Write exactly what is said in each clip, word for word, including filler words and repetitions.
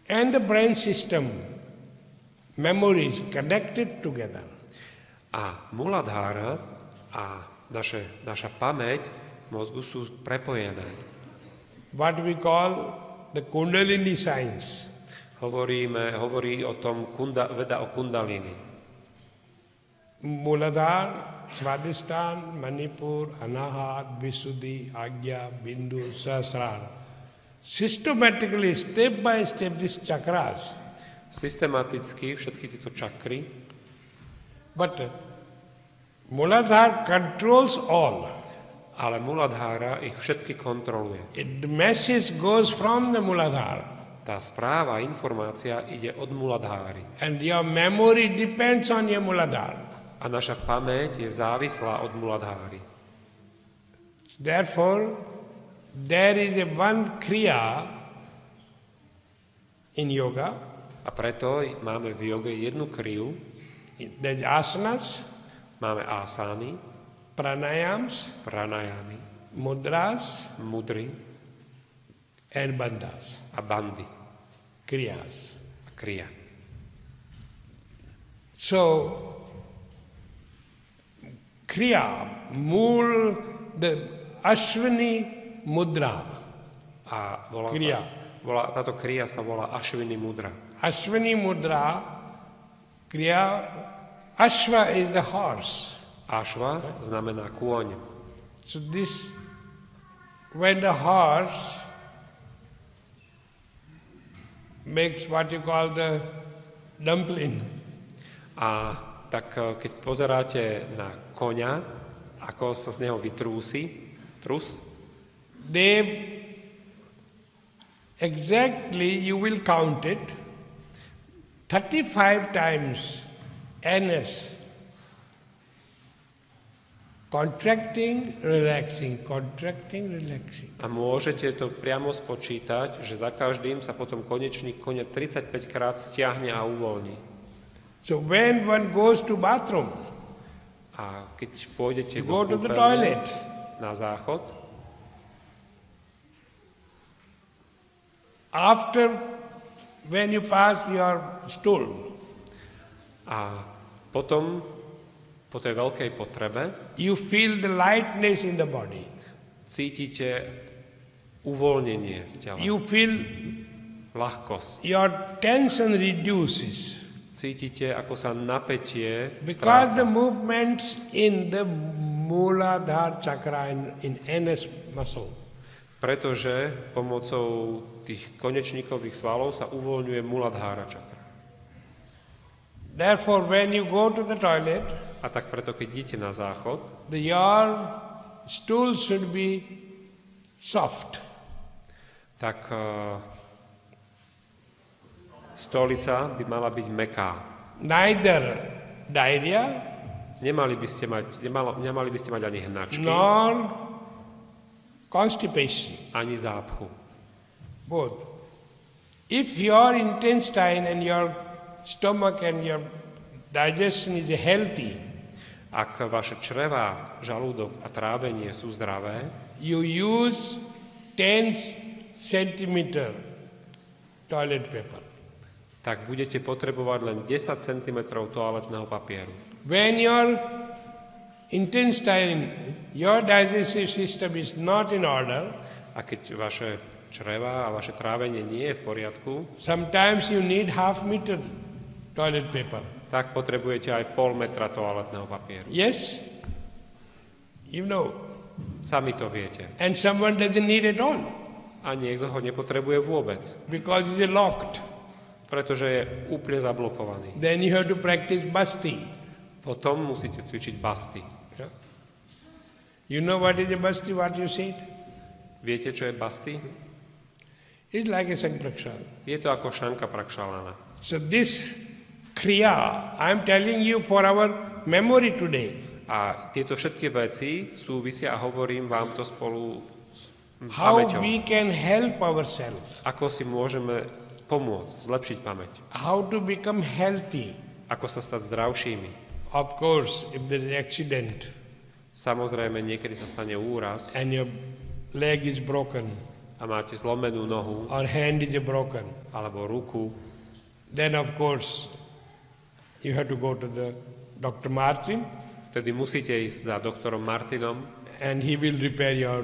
and the brain system, memories connected together. A Muladhára a naše, naša pamäť mozgu sú prepojené. What we call the Kundalini science. Hovoríme, hovorí o tom kunda, veda o kundalini. Muladhara, Svadhisthana, Manipur, Anahat, Visuddhi, Agya, Bindu, Sahasrara. Systematically, step by step, these chakras. Systematicky všetky tieto čakry. But Muladhara controls all. Ale Muladhára ich všetky kontroluje. It, the message goes from the Muladhara. Tá správa, informácia ide od Muladháry. And your memory depends on your Muladhara. A naša pamäť je závislá od Muladháry. Therefore, there is a one kriya in yoga. A preto máme v joge jednu kriu. There's asanas, máme asány, pranayams, pranayami, mudras, mudry and bandhas, a bandy, kriyas. a kriya. So, kriya, mul, the Ashwini mudra. A volá Kriya. sa, volá, táto kriya sa volá Ashwini mudra. Ashwini mudra, kriya, Ashva is the horse. Ashva znamená kôň. So this, when the horse makes what you call the dumpling, A tak keď pozeráte na koňa, ako sa z neho vytrúsi, trus, they exactly, you will count it, thirty-five times N S, contracting, relaxing, contracting, relaxing. a môžete to priamo spočítať, že za každým sa potom konečník koňa tridsaťpäť krát stiahne a uvoľní. So when one goes to bathroom, A keď pôjdete you do go to the kúpeľne toilet, na záchod, after when you pass your stool, a potom po tej veľkej potrebe you feel the lightness in the body. cítite uvoľnenie v tele, You feel ľahkosť. your tension reduces Cítite, ako sa napätie because the stráca. movements in the Muladhara chakra in, in N S muscle. Pretože pomocou tých konečníkových svalov sa uvoľňuje Muladhára čakra. Therefore, when you go to the toilet, A tak preto, keď idete na záchod, the, your stool should be soft. tak uh, stolica by mala byť mäkká. Neither diarrhea Nemali by ste mať, nemalo, nemali by ste mať ani hnačky, nor constipation. ani zápchu. Both. If your intestine and your stomach and your digestion is healthy, Ak vaše črevá, žalúdok a trávenie sú zdravé, you use ten centimeter toilet paper. tak budete potrebovať len desať centimetrov toaletného papieru. When your intestine, your digestive system is not in order, A keď vaše črevá a vaše trávenie nie je v poriadku, sometimes you need half meter toilet paper. tak potrebujete aj pol metra toaletného papieru. Yes? You know. Sami to viete. And someone doesn't need it all A niekto ho nepotrebuje vôbec, because it's locked. pretože je úplne zablokovaný. Then you have to practice basti. Potom musíte cvičiť basty. Yeah. You know what is a basti, what you said? Viete, čo je basty? It's like a sankprakshal. Je to ako šanka prakšalana. So this kriya, I'm telling you for our memory today. A tieto všetky veci súvisia a hovorím vám to spolu s How pamäťou. we can help ourselves. Ako si môžeme pomôcť, zlepšiť pamäť. How to become healthy. Ako sa stať zdravšími. Of course, if there is accident Samozrejme, niekedy sa stane úraz and your leg is broken, a a máte zlomenú nohu or hand is broken, alebo ruku, then of course you have to go to the Doctor Martin vtedy musíte ísť za doktorom Martinom and he will repair your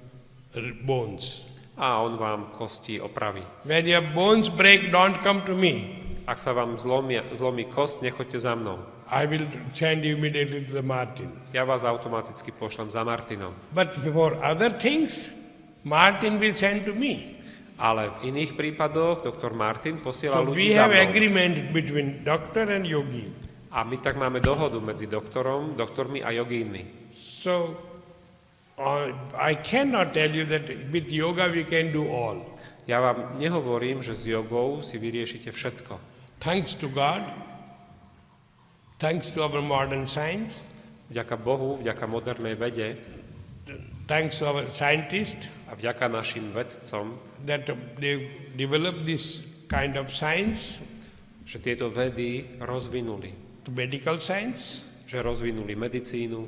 bones. a on vám kosti opraví. When your bones break, don't come to me. Ak sa vám zlomí, zlomí kost, nechoďte za mnou. I will send you immediately to the Martin. Ja vás automaticky pošlem za Martinom. But for other things, Martin will send to me. Ale v iných prípadoch doktor Martin posiela So ľudí we za have mnou. agreement between doctor and yogi. A my tak máme dohodu medzi doktorom, doktormi a jogínmi. So uh, I cannot tell you that with yoga we can do all. Ja vám nehovorím, že s jogou si vyriešite všetko. Thanks to God, thanks to our modern science, Vďaka Bohu, vďaka modernej vede thanks to our scientists a vďaka našim vedcom, that they developed this kind of science, že tieto vedy rozvinuli. to medical science, Že rozvinuli medicínu.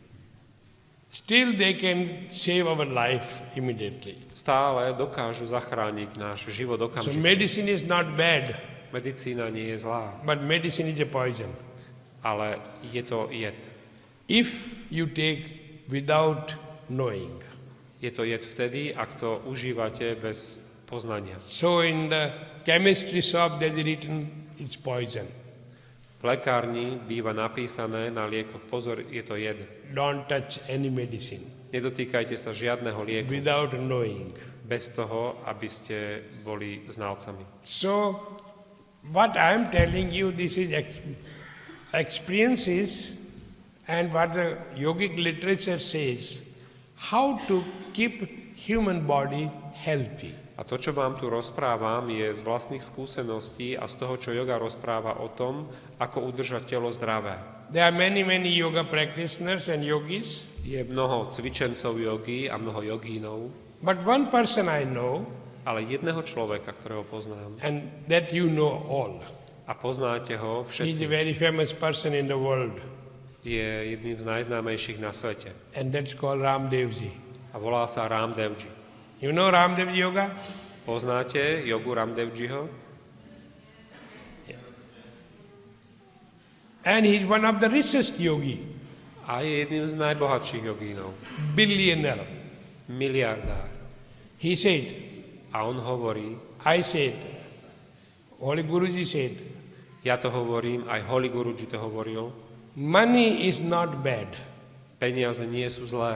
still they can save our life immediately. Stále dokážu zachrániť náš život So okamžite. medicine is not bad, Medicína nie je zlá, but medicine is a poison. ale je to jed. If you take without knowing. Je to jed vtedy, ak to užívate bez poznania. So in the chemistry shop there is written it's poison. V lekárni býva napísané na liekoch, pozor, je to jed. Don't touch any medicine Nedotýkajte sa žiadneho lieku without knowing. bez toho, aby ste boli znalcami. So what I am telling you, this is ex- experiences and what the yogic literature says, how to keep human body healthy. A to, čo vám tu rozprávam, je z vlastných skúseností a z toho, čo yoga rozpráva o tom, ako udržať telo zdravé. There are many, many yoga practitioners and yogis, Je mnoho cvičencov jogy a mnoho jogínov, but one person I know, ale jedného človeka, ktorého poznám, and that you know all. a poznáte ho He is a všetci, very famous person in the world, je jedným z najznámejších na svete and that's called Ramdevji. a volá sa Ramdevji. You know Ramdevji yoga? Poznáte jogu Ramdevjiho? And he's one of the richest yogi, A je jedným z najbohatších jogínov. billionaire. Miliardár. He said, A on hovorí, I said, Holy Guruji said, ja to hovorím, aj Holy Guruji to hovoril, money is not bad. peniaze nie sú zlé.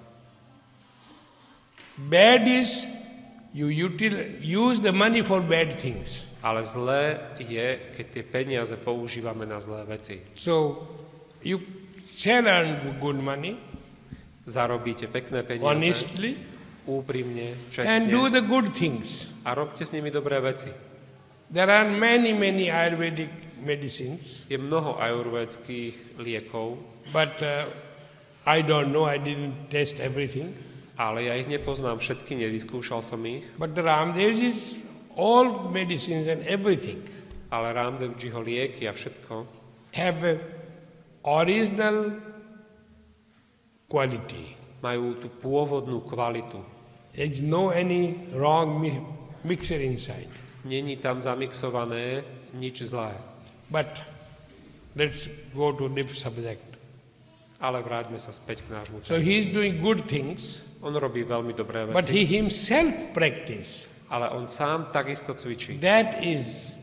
Bad is you util- use the money for bad things. Ale zlé je, keď tie peniaze používame na zlé veci. So you shall earn good money Zarobíte pekné peniaze, honestly úprimne, and do čestne the good things. a robte s nimi dobré veci. There are many, many Ayurvedic medicines, Je mnoho ajurvédskych liekov, but uh, I don't know, I didn't test everything. ale ja ich nepoznám všetky, nevyskúšal som ich, But the Ramdev is all medicines and everything ale Ramdevjiho lieky a všetko have a original quality. majú tú pôvodnú kvalitu. There is no any wrong mi- mixer inside. Není tam zamixované nič zlé. But let's go to the subject. Ale vráťme sa späť k nášmu So tému. he is doing good things, On robí veľmi dobré but he veci, himself practice. ale on sám takisto cvičí. That is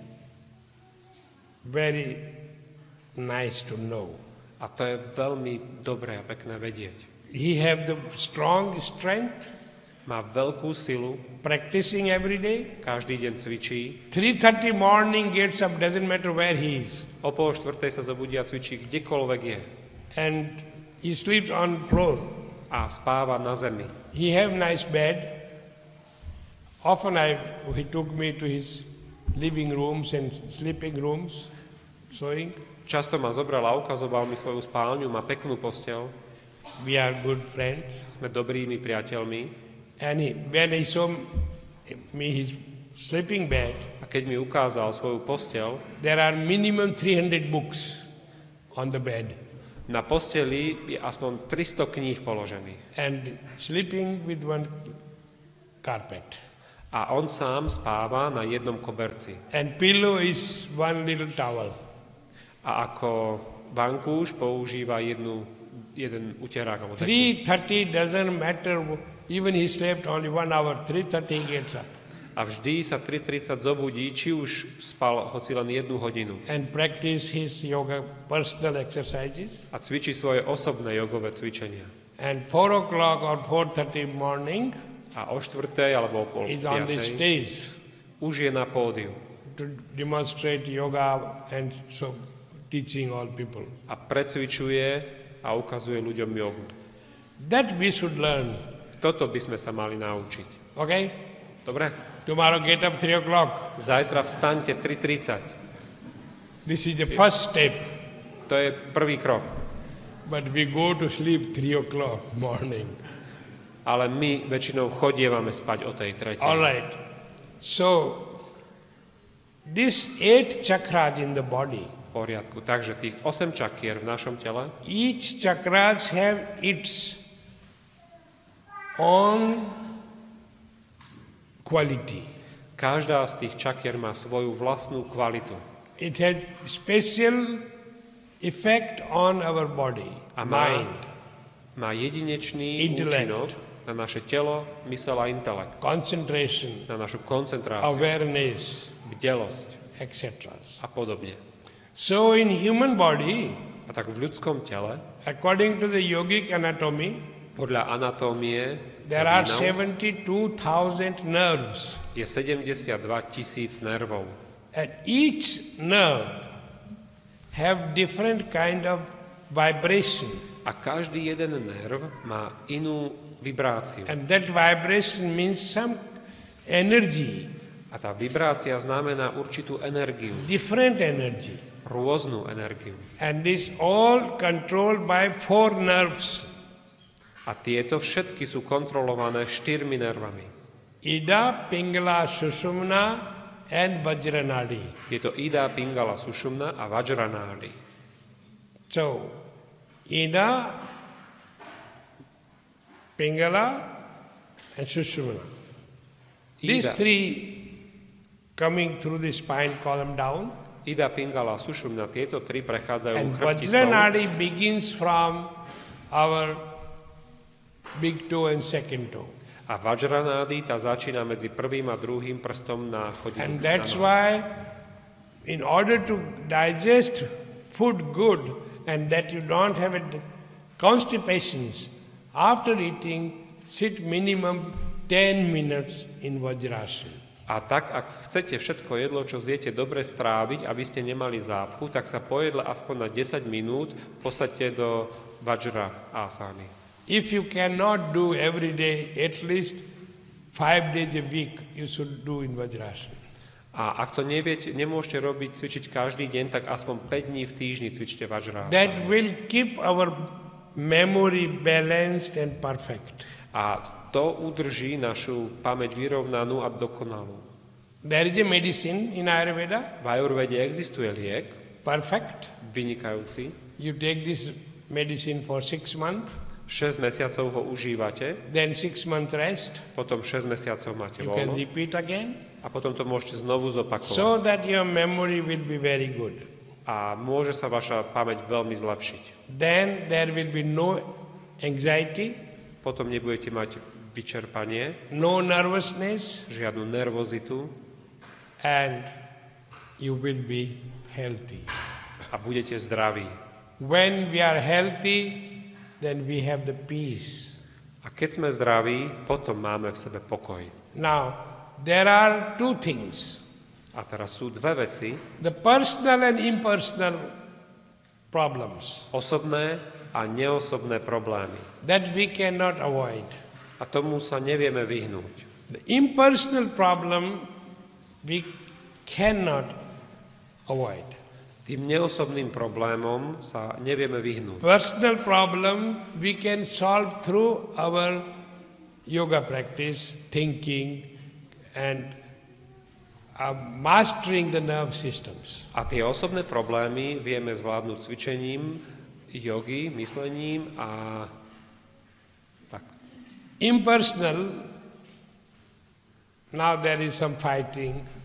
very nice to know. A to je veľmi dobré a pekné vedieť. He have the strong strength, Má veľkú silu, practicing every day. každý deň cvičí, three thirty morning gets up, doesn't matter where he is. o pol štvrtej sa zobudí a cvičí kdekoľvek je. And he sleeps on floor. A spáva na zemi. He have nice bed. Often I, he took me to his living rooms and sleeping rooms, showing. Často ma zobral a ukazoval mi svoju spálňu, má peknú posteľ, We are good friends. sme dobrými priateľmi. And he, when he showed me his sleeping bed, A keď mi ukázal svoju posteľ, there are minimum three hundred books on the bed. na posteli je aspoň tristo kníh položených. And sleeping with one carpet. A on sám spáva na jednom koberci. And pillow is one little towel. A ako vankúš používa jednu, jeden uterák. Alebo three thirty doesn't matter, even he slept only one hour, three thirty he gets up. A vždy sa tri tridsať zobudí, či už spal hoci len jednu hodinu. And practice his yoga personal exercises. A cvičí svoje osobné jogové cvičenia. And four o'clock or four thirty morning a o štvrtej alebo o pol is on the stage už je na pódiu. To demonstrate yoga and so teaching all people. A precvičuje a ukazuje ľuďom jogu. That we should learn. Toto by sme sa mali naučiť. Okay? Dobre? Tomorrow get up three o'clock. Zajtra vstaňte tri tridsať. This is the first step. To je prvý krok. But we go to sleep three o'clock morning. Ale my väčšinou chodievame spať o tej tretej. All right. So, this eight chakras in the body. V poriadku. Takže tých osem čakier v našom tele. Each chakras have its own quality. Každá z tých čakier má svoju vlastnú kvalitu. It has special effect on our body, a má, mind. Má jedinečný intellect, účinok na naše telo, mysel a intelekt. Concentration, na našu koncentráciu, awareness, bdelosť et cetera. A podobne. So in human body, a tak v ľudskom tele, according to the yogic anatomy, podľa anatómie there are seventy-two thousand nerves. Je sedemdesiatdva tisíc nervov. And each nerve have different kind of vibration. A každý jeden nerv má inú vibráciu. And that vibration means some energy. A tá vibrácia znamená určitú energiu. Different energy. Rôznu energiu. And this all controlled by four nerves. A tieto všetky sú kontrolované štyrmi nervami. Ida, Pingala, Sushumna and Vajranadi. Je to Ida, Pingala, Sushumna a Vajranadi. So, Ida, Pingala and Sushumna. These three coming through the spine column down. Ida, Pingala, Sushumna, tieto tri prechádzajú and chrbticou. Vajranadi begins from our big toe and second toe. A Vajranadi tá začína medzi prvým a druhým prstom na chodidle. And that's why in order to digest food good and that you don't have a constipations, after eating sit minimum ten minutes in Vajrasana. A tak, ak chcete všetko jedlo, čo zjete, dobre stráviť, aby ste nemali zápchu, tak sa po jedle aspoň na desať minút posaďte do Vajra asány. If you cannot do every day, at least five days a week, you should do in Vajrasana. A ak to neviete, nemôžete robiť, cvičiť každý deň, tak aspoň päť dní v týždni cvičte Vajrasana. That will keep our memory balanced and perfect. A to udrží našu pamäť vyrovnanú a dokonalú. There is a medicine in Ayurveda. V Ayurvede existuje liek. Perfect. Vynikajúci. You take this medicine for six months. šesť mesiacov ho užívate. Then six months rest. Potom šesť mesiacov máte you voľno. You can repeat again. A potom to môžete znovu zopakovať. So that your memory will be very good. A môže sa vaša pamäť veľmi zlepšiť. Then there will be no anxiety. Potom nebudete mať vyčerpanie. No nervousness. Žiadnu nervozitu. And you will be healthy. A budete zdraví. When we are healthy, then we have the peace. A keď sme zdraví, potom máme v sebe pokoj. Now, there are two things. A teraz sú dve veci. The personal and impersonal problems. Osobné a neosobné problémy. That we cannot avoid. A tomu sa nevieme vyhnúť. The impersonal problem we cannot avoid. Tým neosobným problémom sa nevieme vyhnúť. Personal problem we can solve through our yoga practice, thinking and uh, mastering the nerve systems. A tie osobné problémy vieme zvládnuť cvičením jogy, myslením a tak. Impersonal Now there is some fighting.